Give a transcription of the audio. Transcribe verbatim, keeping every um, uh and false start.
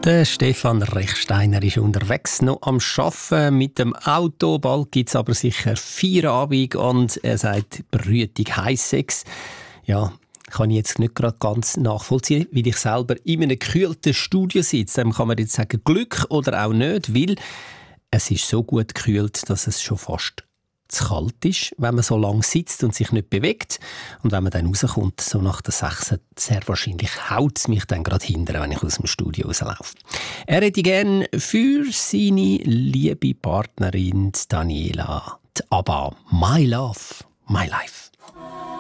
Der Stefan Rechsteiner ist unterwegs noch am Arbeiten mit dem Auto. Bald gibt es aber sicher Feierabend und er sagt, brütig Heissex. Ja, kann ich jetzt nicht gerade ganz nachvollziehen, weil ich selber in einem gekühlten Studio sitze. Dem kann man jetzt sagen Glück oder auch nicht, weil es ist so gut gekühlt, dass es schon fast zu kalt ist, wenn man so lange sitzt und sich nicht bewegt. Und wenn man dann rauskommt, so nach der sechs, sehr wahrscheinlich haut es mich dann gerade hinterher, wenn ich aus dem Studio rauslaufe. Er hätte gerne für seine liebe Partnerin Daniela die ABBA «My Love, My Life».